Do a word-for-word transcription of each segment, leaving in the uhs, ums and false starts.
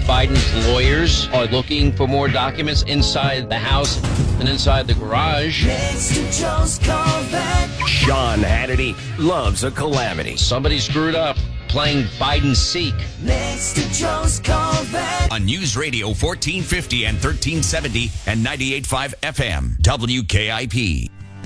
Biden's lawyers are looking for more documents inside the house and inside the garage. Next to Joe's Corvette. Sean Hannity loves a calamity. Somebody screwed up playing Biden-seek. Next to Joe's Corvette. On News Radio fourteen fifty and thirteen seventy and ninety-eight point five F M, W K I P.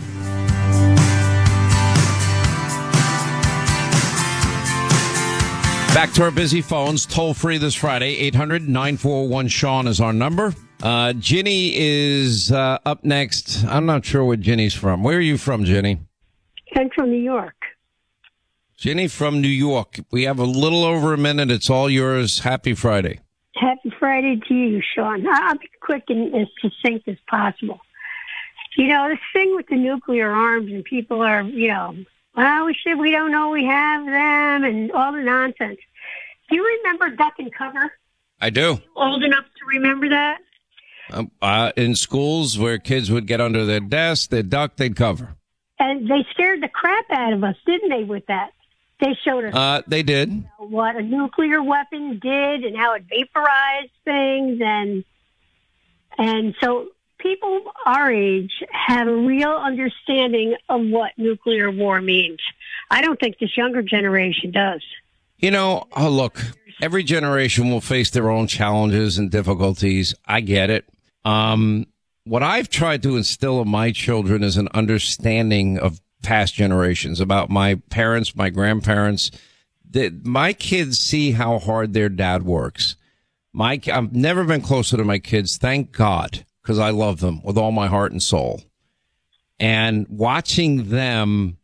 Back to our busy phones, toll free this Friday. eight hundred nine four one Sean is our number. Uh, Ginny is uh, up next. I'm not sure where Ginny's from. Where are you from, Ginny? Central New York. Ginny from New York. We have a little over a minute. It's all yours. Happy Friday. Happy Friday to you, Sean. I'll be quick and as succinct as possible. You know, this thing with the nuclear arms and people are, you know, well, we should, we don't know we have them and all the nonsense. Do you remember duck and cover? I do. Old enough to remember that? Um, uh, in schools where kids would get under their desk, they'd duck, they'd cover. And they scared the crap out of us, didn't they, with that? They showed us Uh, they did. what a nuclear weapon did and how it vaporized things. And, and so people our age have a real understanding of what nuclear war means. I don't think this younger generation does. You know, oh, look, every generation will face their own challenges and difficulties. I get it. Um, what I've tried to instill in my children is an understanding of past generations, about my parents, my grandparents. That my kids see how hard their dad works. My, I've never been closer to my kids, thank God, because I love them with all my heart and soul. And watching them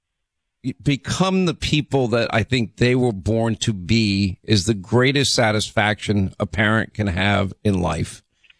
become the people that I think they were born to be is the greatest satisfaction a parent can have in life.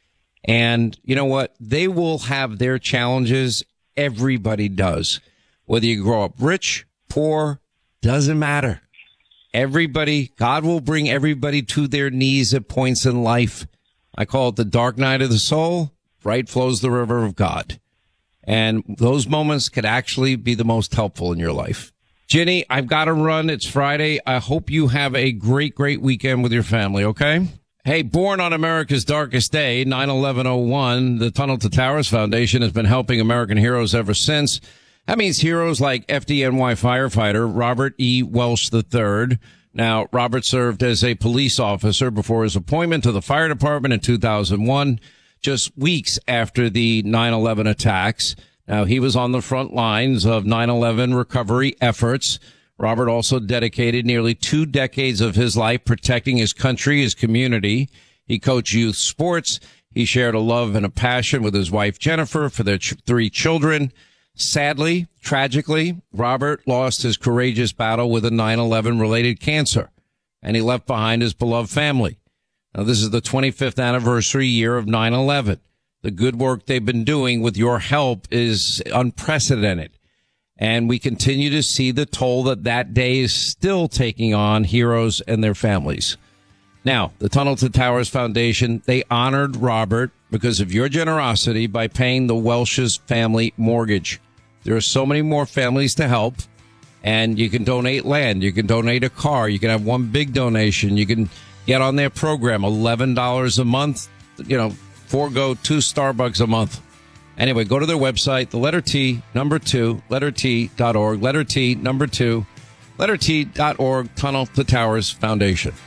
And you know what? They will have their challenges. Everybody does. Whether you grow up rich, poor, doesn't matter. Everybody, God will bring everybody to their knees at points in life. I call it the dark night of the soul. Right flows the river of God. And those moments could actually be the most helpful in your life. Ginny, I've got to run. It's Friday. I hope you have a great, great weekend with your family, okay? Hey, born on America's darkest day, nine eleven oh one, the Tunnel to Towers Foundation has been helping American heroes ever since. That means heroes like F D N Y firefighter Robert E. Welsh the third. Now, Robert served as a police officer before his appointment to the fire department in two thousand one, just weeks after the nine eleven attacks. Now, he was on the front lines of nine eleven recovery efforts. Robert also dedicated nearly two decades of his life protecting his country, his community. He coached youth sports. He shared a love and a passion with his wife, Jennifer, for their ch- three children. Sadly, tragically, Robert lost his courageous battle with a nine eleven related cancer, and he left behind his beloved family. Now, this is the twenty-fifth anniversary year of nine eleven. The good work they've been doing with your help is unprecedented. And we continue to see the toll that that day is still taking on heroes and their families. Now, the Tunnel to Towers Foundation, they honored Robert because of your generosity by paying the Welsh's family mortgage. There are so many more families to help, and you can donate land. You can donate a car. You can have one big donation. You can get on their program, eleven dollars a month, you know, forego two Starbucks a month. Anyway, go to their website, the letter T, number two, letter T dot org, letter T, number two, letter T dot org, Tunnel to Towers Foundation.